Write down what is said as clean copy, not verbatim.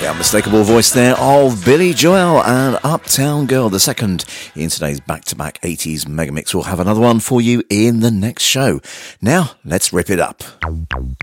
The unmistakable voice there of Billy Joel and Uptown Girl, the second in today's back-to-back 80s megamix. We'll have another one for you in the next show. Now, let's rip it up.